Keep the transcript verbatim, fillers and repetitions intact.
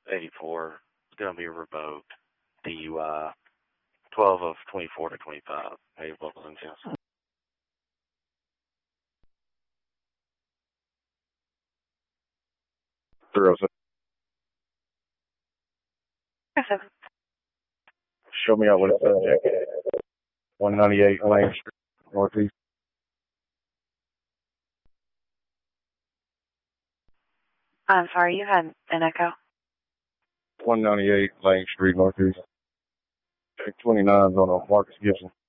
eighty-four is going to be revoked. D U I, twelve of twenty-four to twenty-five. Hey, Wilson, yes. three oh seven. Seven. Show me out what it's at. one ninety-eight Lane Street, Northeast. I'm sorry, you had an echo. one ninety-eight Lane Street, Northeast. Check twenty-nine's on a Marcus Gibson.